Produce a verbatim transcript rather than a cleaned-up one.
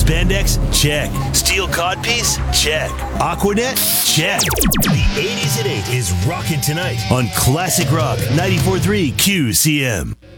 Spandex? Check. Steel codpiece? Check. Aquanet? Check. The eighties at eight is rocking tonight on Classic Rock ninety-four point three Q C M.